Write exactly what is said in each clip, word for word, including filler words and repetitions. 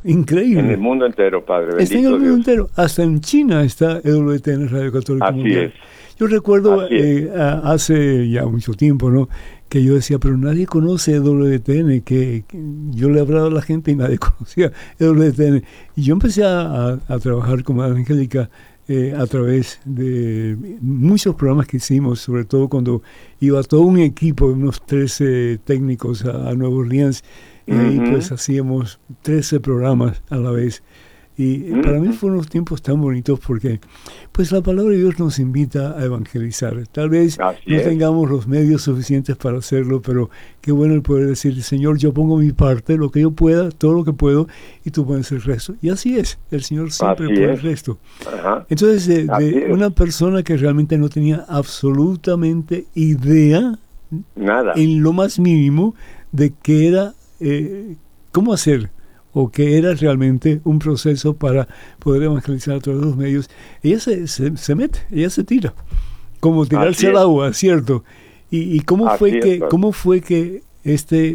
increíble. En el mundo entero, Padre. Está en el mundo Dios. entero. Hasta en China está E W T N, Radio Católica Así Mundial. es. Yo recuerdo Así es. eh, a- hace ya mucho tiempo, ¿no?, que yo decía, pero nadie conoce E W T N, que, que yo le he hablado a la gente y nadie conocía E W T N. Y yo empecé a, a- a trabajar con Madre Angélica eh, a través de muchos programas que hicimos, sobre todo cuando iba todo un equipo, unos trece técnicos a, a Nueva Orleans, y ahí Ujú. pues hacíamos trece programas a la vez. Y eh, para mí Ujú. fueron unos tiempos tan bonitos porque pues la palabra de Dios nos invita a evangelizar. Tal vez Así no es. tengamos los medios suficientes para hacerlo, pero qué bueno el poder decir, Señor, yo pongo mi parte, lo que yo pueda, todo lo que puedo, y tú pones el resto. Y así es, el Señor siempre Así pone es. el resto. Ajá. Entonces, de, Así de es. una persona que realmente no tenía absolutamente idea, Nada. en lo más mínimo, de qué era, eh, cómo hacer, o que era realmente un proceso para poder evangelizar a través de los medios, ella se, se, se mete, ella se tira, como tirarse Así al es. agua, ¿cierto? ¿Y, y cómo, Así fue es, que, claro. cómo fue que este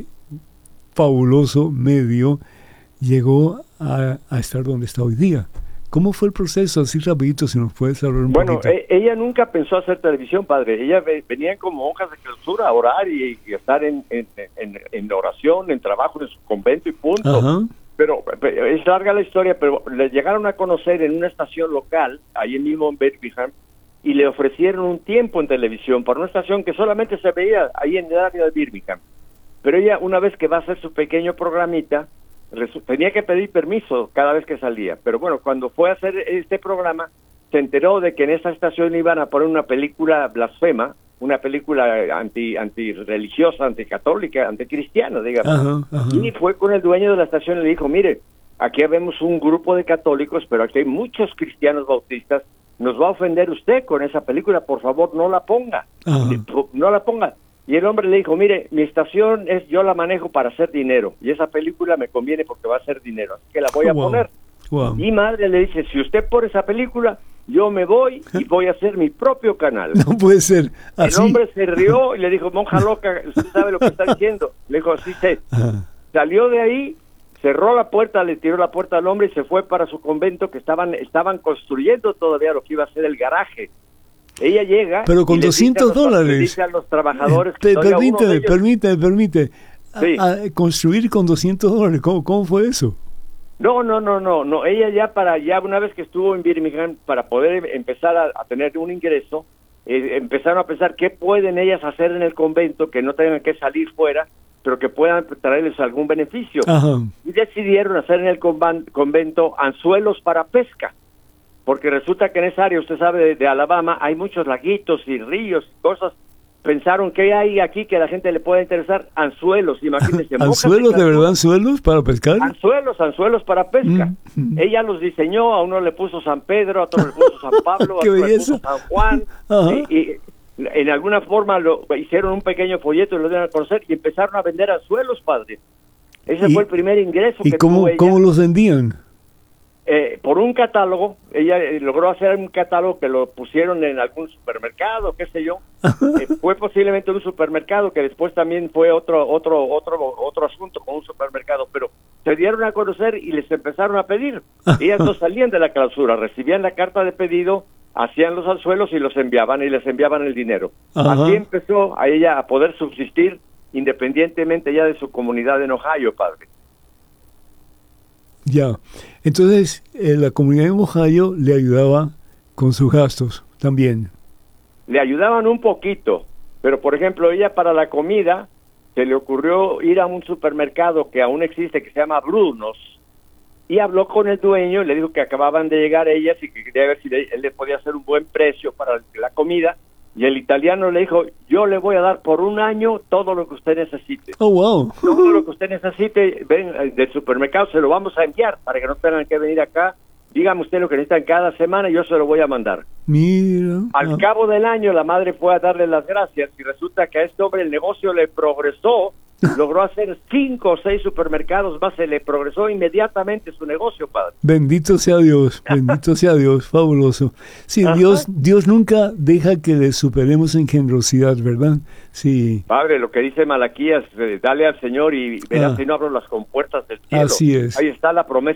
fabuloso medio llegó a, a estar donde está hoy día? ¿Cómo fue el proceso? Así rapidito, si nos puedes hablar un Bueno, poquito. e- ella nunca pensó hacer televisión, Padre. Ella ve- venía como hojas de clausura a orar y, y estar en, en, en, en oración, en trabajo en su convento y punto. Ajá. Pero, pero es larga la historia, pero le llegaron a conocer en una estación local, ahí en mismo en Birmingham, y le ofrecieron un tiempo en televisión para una estación que solamente se veía ahí en el área de Birmingham. Pero ella, una vez que va a hacer su pequeño programita, resu- tenía que pedir permiso cada vez que salía. Pero bueno, cuando fue a hacer este programa, se enteró de que en esa estación iban a poner una película blasfema, una película anti antirreligiosa, anticatólica, anticristiana, digamos. Ajá, ajá. Y fue con el dueño de la estación y le dijo, mire, aquí vemos un grupo de católicos, pero aquí hay muchos cristianos bautistas, nos va a ofender usted con esa película, por favor, no la ponga, Ajá. no la ponga. Y el hombre le dijo, mire, mi estación es, yo la manejo para hacer dinero, y esa película me conviene porque va a hacer dinero, así que la voy a Wow. poner. Wow. Y madre le dice, si usted pone esa película, yo me voy y voy a hacer mi propio canal. No puede ser así. El hombre se rió y le dijo, monja loca, usted sabe lo que está diciendo. Le dijo, sí sé. Ajá. Salió de ahí, cerró la puerta, le tiró la puerta al hombre y se fue para su convento que estaban estaban construyendo todavía lo que iba a ser el garaje. Ella llega... Pero con y les dice a doscientos los- dólares. le dice a los trabajadores... Pe- que, oiga, uno de permíteme, ellos- permíteme, permíteme. A- Sí. a- construir con doscientos dólares. ¿Cómo, ¿Cómo fue eso? No, no, no, no, no. Ella ya para ya una vez que estuvo en Birmingham para poder empezar a, a tener un ingreso, eh, empezaron a pensar qué pueden ellas hacer en el convento que no tengan que salir fuera, pero que puedan traerles algún beneficio. Ajá. Y decidieron hacer en el convan- convento anzuelos para pesca, porque resulta que en esa área, usted sabe, de, de Alabama hay muchos laguitos y ríos y cosas. Pensaron que hay aquí que a la gente le pueda interesar anzuelos, imagínense. hojas ¿Anzuelos, de clausura. verdad, anzuelos para pescar? Anzuelos, anzuelos para pesca. Mm, mm. Ella los diseñó, a uno le puso San Pedro, a otro le puso San Pablo, a ¡Qué otro le belleza! puso San Juan. Ajá. Y, y en alguna forma lo hicieron un pequeño folleto y lo dieron a conocer y empezaron a vender anzuelos, padre. Ese ¿Y- fue el primer ingreso ¿Y que cómo, tuvo ella. cómo los vendían? Eh, por un catálogo, ella eh, logró hacer un catálogo que lo pusieron en algún supermercado, qué sé yo. Eh, fue posiblemente un supermercado que después también fue otro otro otro otro asunto con un supermercado, pero se dieron a conocer y les empezaron a pedir. Ellas no salían de la clausura, recibían la carta de pedido, hacían los anzuelos y los enviaban y les enviaban el dinero. Ajá. Así empezó a ella a poder subsistir independientemente ya de su comunidad en Ohio, padre. Ya. Entonces, eh, la comunidad en Ohio le ayudaba con sus gastos también. Le ayudaban un poquito, pero por ejemplo, ella para la comida se le ocurrió ir a un supermercado que aún existe, que se llama Brunos, y habló con el dueño y le dijo que acababan de llegar ellas y que quería ver si le- él le podía hacer un buen precio para la comida, y el italiano le dijo, yo le voy a dar por un año todo lo que usted necesite. Oh, wow. Todo lo que usted necesite, ven eh, del supermercado, se lo vamos a enviar para que no tengan que venir acá. Dígame usted lo que necesitan cada semana y yo se lo voy a mandar. Mira. Al Ah, cabo del año la madre fue a darle las gracias y resulta que a este hombre el negocio le progresó, logró hacer cinco o seis supermercados más, se le progresó inmediatamente su negocio, padre. Bendito sea Dios, bendito sea Dios, fabuloso. Sí, Ajá. Dios, Dios nunca deja que le superemos en generosidad, ¿verdad? Sí, Padre, lo que dice Malaquías, eh, dale al Señor y verás Ah. si no abro las compuertas del cielo. Así es. Ahí está la promesa